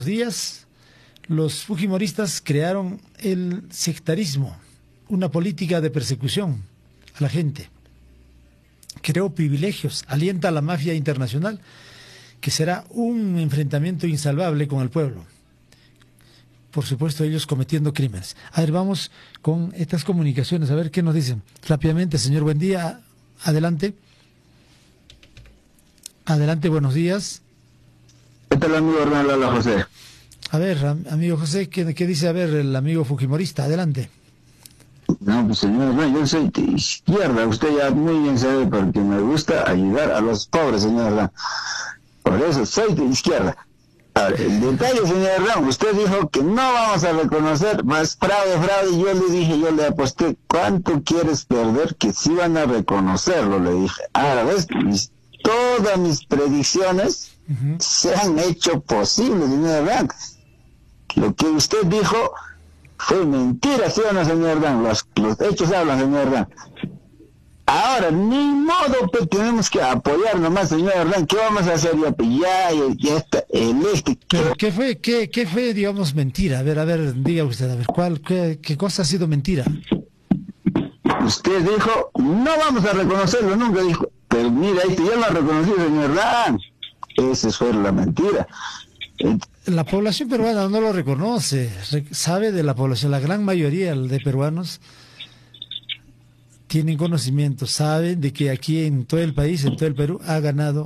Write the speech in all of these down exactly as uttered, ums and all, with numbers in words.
días, los fujimoristas crearon el sectarismo, una política de persecución a la gente. Creó privilegios, alienta a la mafia internacional, que será un enfrentamiento insalvable con el pueblo. Por supuesto, ellos cometiendo crímenes. A ver, vamos con estas comunicaciones, a ver qué nos dicen. Rápidamente, señor, buen día. Adelante. Adelante, buenos días. ¿Qué tal, amigo Hernán José? A ver, amigo José, ¿qué, qué dice, a ver, el amigo fujimorista? Adelante. No, pues señor Hernán, yo soy de izquierda, usted ya muy bien sabe, porque me gusta ayudar a los pobres, señor Hernán. Por eso soy de izquierda. Ahora, el detalle, señor Hernán, usted dijo que no vamos a reconocer más fraude, fraude, y yo le dije, yo le aposté, ¿cuánto quieres perder? Que sí van a reconocerlo, le dije. Ahora, ¿ves? Mis, todas mis predicciones uh-huh. se han hecho posibles, señor Hernán. Lo que usted dijo fue mentira, ¿sí o no, señor Hernán? Los, los hechos hablan, señor Hernán. Ahora, ni modo, pues tenemos que apoyar nomás, señor Hernán. ¿Qué vamos a hacer? Ya, ya, ya está, el este. ¿Pero qué fue, qué, qué fue, digamos, mentira? A ver, a ver, diga usted, a ver, ¿cuál, qué, qué cosa ha sido mentira? Usted dijo, no vamos a reconocerlo nunca, dijo. Pero mira, este ya lo ha reconocido, señor Hernán. Esa fue la mentira. La población peruana no lo reconoce, sabe de la población, la gran mayoría de peruanos tienen conocimiento, saben de que aquí en todo el país, en todo el Perú, ha ganado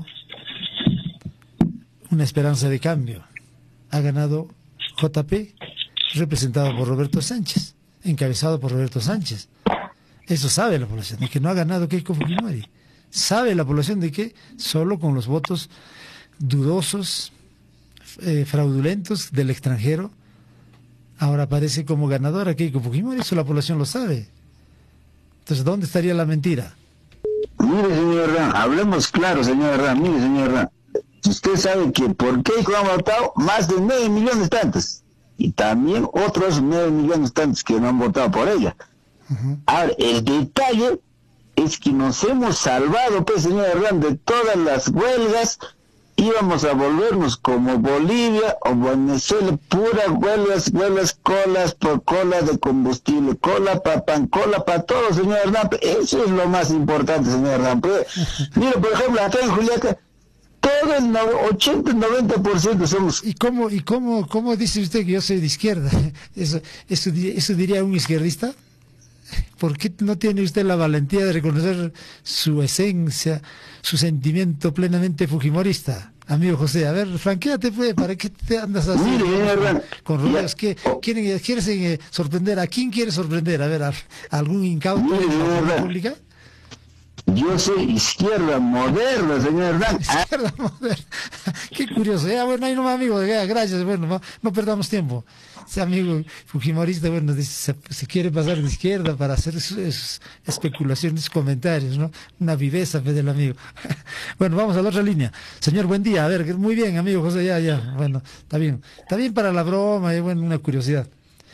una esperanza de cambio. Ha ganado J P, representado por Roberto Sánchez, encabezado por Roberto Sánchez. Eso sabe la población, de que no ha ganado Keiko Fujimori. Sabe la población de que solo con los votos dudosos, eh, fraudulentos del extranjero, ahora aparece como ganadora Keiko Fujimori. Eso la población lo sabe. Entonces, ¿dónde estaría la mentira? Mire, señor Hernán, hablemos claro, señor Hernán, mire, señor Hernán, usted sabe que por Keiko han votado más de nueve millones tantos, y también otros nueve millones tantos que no han votado por ella. Uh-huh. Ahora, el detalle es que nos hemos salvado, pues, señor Hernán, de todas las huelgas. Íbamos a volvernos como Bolivia o Venezuela, puras huelgas, huelgas, colas por cola de combustible, cola para pan, cola para todo, señor Hernán. Eso es lo más importante, señor Hernán. Mire, por ejemplo, acá en Juliaca, todo el ochenta, noventa por ciento somos... ¿Y cómo, y cómo, cómo dice usted que yo soy de izquierda? ¿Eso, eso, eso diría un izquierdista? ¿Por qué no tiene usted la valentía de reconocer su esencia, su sentimiento plenamente fujimorista? Amigo José, a ver, franquéate, pues, ¿para qué te andas así con, con rodeos? ¿Qué, ¿quieren, ¿Quieres eh, sorprender? ¿A quién quieres sorprender? A ver, ¿a, a algún incauto de la República? Yo soy izquierda moderna, señor Hernán. Izquierda moderna. Qué curioso. Ya, bueno, ahí nomás, amigo. Ya, gracias. Bueno, no, no perdamos tiempo. Ese amigo fujimorista, bueno, dice, se, se quiere pasar de izquierda para hacer sus, sus especulaciones, comentarios, ¿no? Una viveza, fe del amigo. Bueno, vamos a la otra línea. Señor, buen día. A ver, muy bien, amigo José, ya, ya. Bueno, está bien. Está bien para la broma y, bueno, una curiosidad.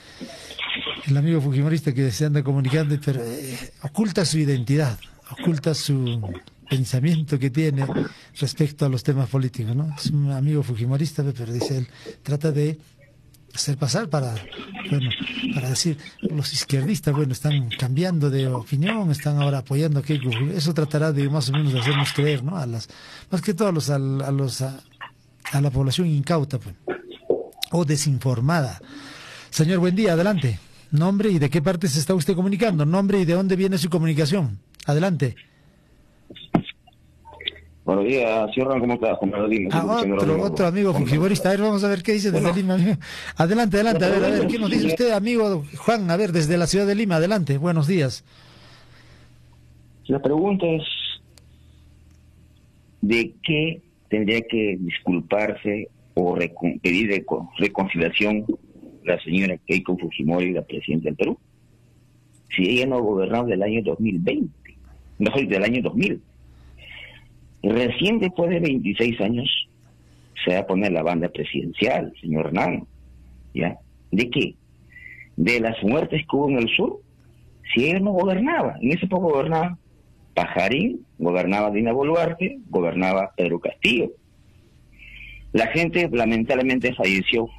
El amigo fujimorista que se anda comunicando, pero eh, oculta su identidad, oculta su pensamiento que tiene respecto a los temas políticos, ¿no? Es un amigo fujimorista, pero dice él, trata de hacer pasar para, bueno, para decir, los izquierdistas, bueno, están cambiando de opinión, están ahora apoyando a Keiko. Eso tratará de más o menos de hacernos creer, ¿no? A las, más que todo a los, a, a los, a, a la población incauta, pues, o desinformada. Señor, buen día, adelante. Nombre y de qué parte se está usted comunicando, nombre y de dónde viene su comunicación. Adelante. Buenos días, señor, ¿cómo está? Juan de Lima. Ah, otro, otro amigo fujimorista. A ver, vamos a ver qué dice desde bueno. Lima. Amigo. Adelante, adelante, a ver, a ver, ¿qué nos dice usted, amigo Juan? A ver, desde la ciudad de Lima, adelante, buenos días. La pregunta es, ¿de qué tendría que disculparse o recon pedir recon reconciliación la señora Keiko Fujimori, la presidenta del Perú? Si ella no ha gobernado del año dos mil veinte, no, del año dos mil. Recién después de veintiséis años se va a poner la banda presidencial, señor Hernán. ¿Ya? ¿De qué? De las muertes que hubo en el sur. Si ella no gobernaba, en ese época gobernaba Pajarín, gobernaba Dina Boluarte, gobernaba Pedro Castillo. La gente lamentablemente falleció